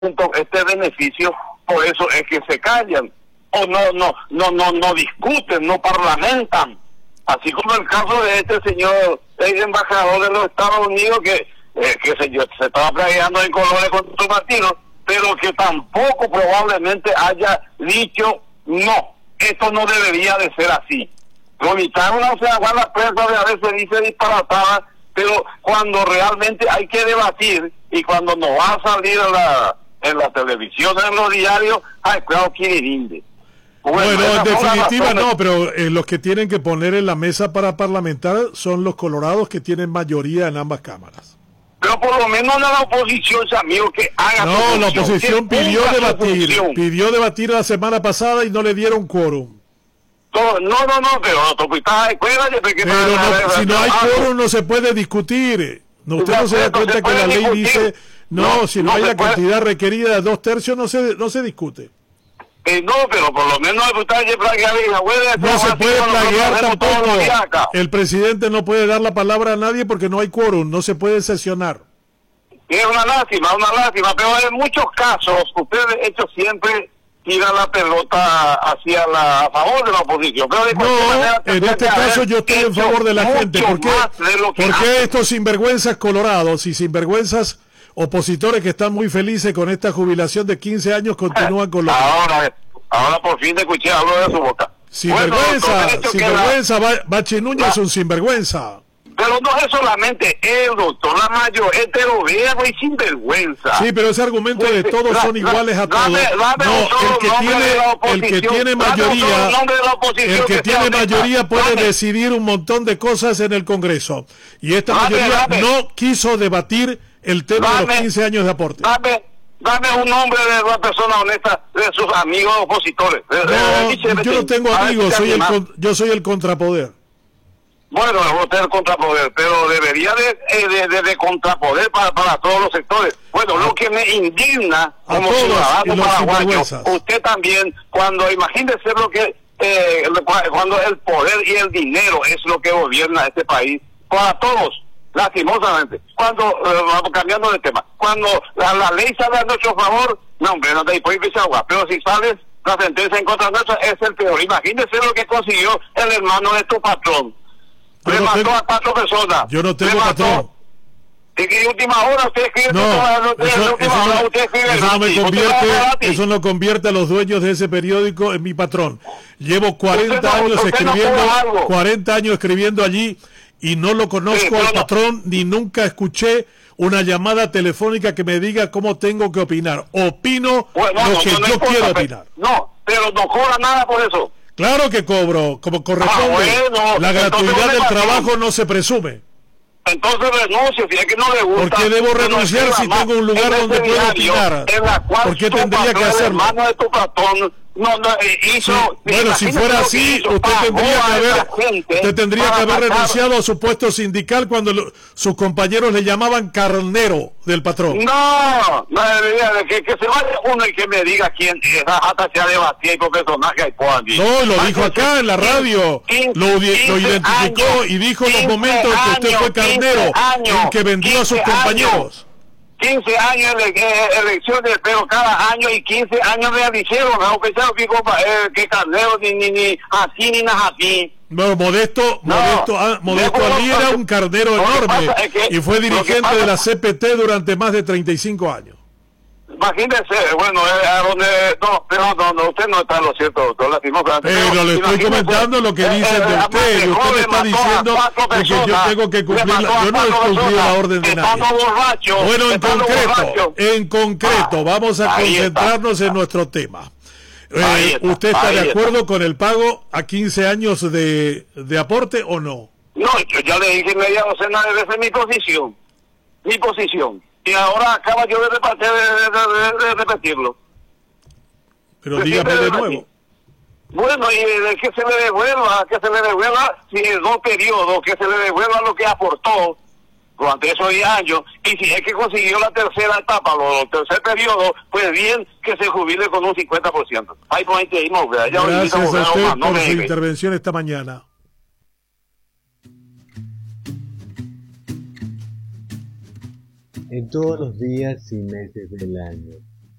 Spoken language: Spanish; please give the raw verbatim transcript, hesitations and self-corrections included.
este beneficio, por eso es que se callan, o no, no, no, no, no discuten, no parlamentan, así como el caso de este señor, el embajador de los Estados Unidos, que, eh, que se, se estaba plagiando en colores con su partido, pero que tampoco probablemente haya dicho, no, esto no debería de ser así. Vomitar una se aguanta la prensa, de a veces dice disparatada, pero cuando realmente hay que debatir y cuando nos va a salir en la, en la televisión, en los diarios, ay, claro, quiere rinde. Bueno, bueno en definitiva no, pero eh, los que tienen que poner en la mesa para parlamentar son los colorados que tienen mayoría en ambas cámaras. Pero por lo menos en la oposición, amigo, que haga No, función, la oposición pidió debatir, pidió debatir la semana pasada y no le dieron quórum. No, no, no, no, pero pero no, si no hay quórum no se puede discutir. No, usted no se da cuenta que la ley dice, no, si no hay la cantidad requerida de dos tercios no se, no se discute. Eh, no, pero por lo menos no se puede plagiar tampoco. El presidente no puede dar la palabra a nadie porque no hay quórum, no se puede sesionar. Es una lástima, una lástima, pero en muchos casos ustedes hecho siempre tira la pelota hacia la a favor de la oposición. Pero de no, manera, en este caso yo estoy en favor de la gente. ¿Por qué, ¿por qué estos sinvergüenzas colorados y sinvergüenzas opositores que están muy felices con esta jubilación de quince años continúan con lo ahora, ahora por fin te escuché hablo de su boca. Sinvergüenza, bueno, sinvergüenza, la... Bachi Núñez es un sinvergüenza. Pero no es solamente él, doctor, la mayor, heterodoxo y sinvergüenza. Sí, pero ese argumento de todos son iguales a todos. Dame, dame no, el que tiene, el que tiene mayoría, el que tiene mayoría puede dame. decidir un montón de cosas en el Congreso. Y esta dame, mayoría dame. no quiso debatir el tema dame, de los quince años de aporte. Dame, dame un nombre de una persona honesta, de sus amigos opositores. No, yo no tengo amigos, soy el, yo soy el contrapoder. Bueno, usted es el contrapoder, pero debería de, de, de, de contrapoder para, para todos los sectores. Bueno, lo que me indigna como ciudadano paraguayo, usted también, cuando imagínese lo que, eh, cuando el poder y el dinero es lo que gobierna este país, para todos, lastimosamente. Cuando, eh, vamos cambiando de tema, cuando la, la ley sale a nuestro favor, no hombre, no te puede pisar agua, pero si sales la sentencia en contra nuestra es el peor. Imagínese lo que consiguió el hermano de tu patrón. Yo le no mató tengo, a cuatro personas. Yo no tengo patrón. Y que en última hora usted escribe. No, todo, eso, eso, última hora usted escribe eso no me convierte, eso no convierte a los dueños de ese periódico en mi patrón. Llevo cuarenta años no, escribiendo, no cuarenta años escribiendo allí y no lo conozco sí, al patrón no. ni nunca escuché una llamada telefónica que me diga cómo tengo que opinar. Opino bueno, lo no, que no, yo quiero pero, opinar. No, pero no cobra nada por eso. Claro que cobro, como corresponde. Ah, bueno, la gratuidad del trabajo no se presume. Entonces renuncio, si es que no le gusta. ¿Por qué debo renunciar no si tengo un lugar donde puedo opinar? ¿Por qué tendría que hacerlo? Hermano de tu patrón, no, no, hizo, sí. Bueno, si fuera así, hizo, usted tendría que haber, usted tendría que haber renunciado a su puesto sindical cuando lo, sus compañeros le llamaban carnero del patrón. No, no, que, que se vaya uno y que me diga quién es, hasta se ha debatido con personajes hay por aquí. No, lo dijo acá en la radio, lo, lo identificó y dijo en los momentos en que usted fue carnero, en que vendió a sus compañeros. quince años de eh, elecciones, pero cada año y quince años de elecciones, no pensaba que, eh, que Carnero ni, ni, ni así ni nada así. No, Modesto, no, Modesto, ah, Modesto Ali era un carnero enorme es que, y fue dirigente pasa, de la C P T durante más de treinta y cinco años. Imagínese, bueno, eh, a donde, no, pero no, no, usted no está en lo cierto, doctor, lastimosamente. Pero le estoy comentando lo que dicen eh, de usted, y usted me está diciendo que yo tengo que cumplir, la, yo no he cumplido la orden de nadie. Borracho, bueno, en concreto, borracho. en concreto, ah, vamos a concentrarnos está. en nuestro tema. Eh, está, ¿Usted está de acuerdo está. con el pago a quince años de, de aporte o no? No, yo ya le dije media docena de veces mi posición, mi posición. Y ahora acaba yo de, repartir, de, de, de, de repetirlo. Pero de dígame de nuevo. Bueno, y de que se le devuelva, que se le devuelva, si en dos periodos, que se le devuelva lo que aportó durante esos diez años, y si es que consiguió la tercera etapa, el tercer periodo, pues bien que se jubile con un cincuenta por ciento. Ahí por ahí te dimos, Gracias a usted por no su intervención esta mañana. En todos los días y meses del año.